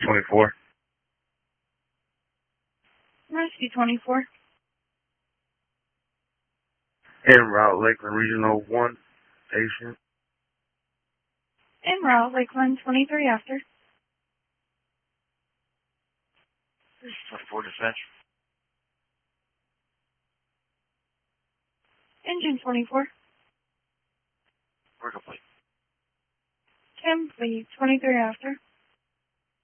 24. Rescue 24. En route, Lakeland Regional 1, patient. En route, Lakeland 23 after. This is 24 dispatch. Engine 24. We're complete. Complete 23 after.